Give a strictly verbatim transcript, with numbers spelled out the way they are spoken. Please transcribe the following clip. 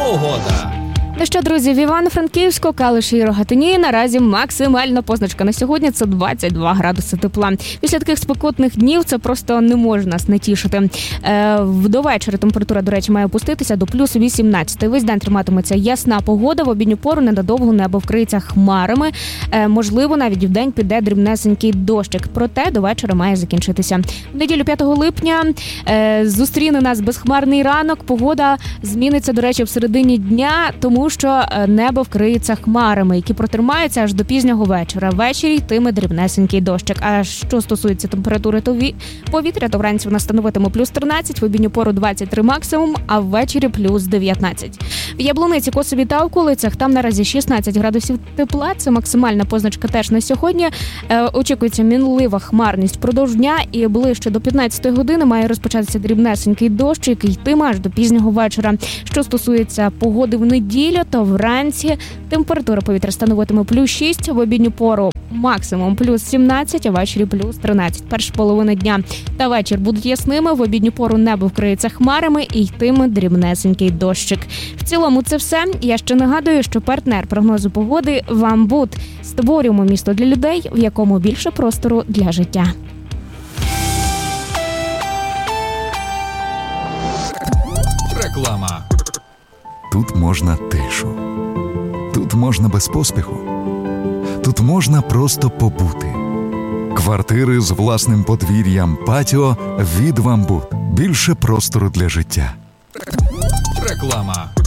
погода. Ну що, друзі, в Івано-Франківську, Калуші і Рогатині наразі максимальна позначка на сьогодні – це двадцять два градуси тепла. Після таких спекотних днів це просто не може нас не тішити. Е, до вечора температура, до речі, має опуститися до плюс вісімнадцять. Весь день триматиметься ясна погода, в обідню пору ненадовго небо вкриється хмарами. Е, можливо, навіть вдень піде дрібнесенький дощик. Проте до вечора має закінчитися. В неділю п'ятого липня е, зустріне нас безхмарний ранок. Погода зміниться, до речі, в середині дня, тому що небо вкриється хмарами, які протримаються аж до пізнього вечора. Ввечері йтиме дрібнесенький дощик. А що стосується температури повітря, то вранці вона становитиме плюс тринадцять, в обідню пору двадцять три максимум, а ввечері плюс дев'ятнадцять. В Яблуниці, Косові та околицях там наразі шістнадцять градусів тепла. Це максимальна позначка теж на сьогодні. Е, очікується мінлива хмарність впродовж дня і ближче до п'ятнадцятої години має розпочатися дрібнесенький дощ, який йтиме аж до пізнього вечора. Що стосується погоди в неділю, то вранці температура повітря становитиме плюс шість, в обідню пору максимум плюс сімнадцять, а ввечері плюс тринадцять. Перша половина дня та вечір будуть ясними, в обідню пору небо вкриється хмарами і йтиме дрібнесенький дощик. В цілому це все. Я ще нагадую, що партнер прогнозу погоди «Вамбут». Створюємо місто для людей, в якому більше простору для життя. Реклама. Тут можна тишу. Тут можна без поспіху. Тут можна просто побути. Квартири з власним подвір'ям, патіо від «Вамбут». Більше простору для життя. Реклама.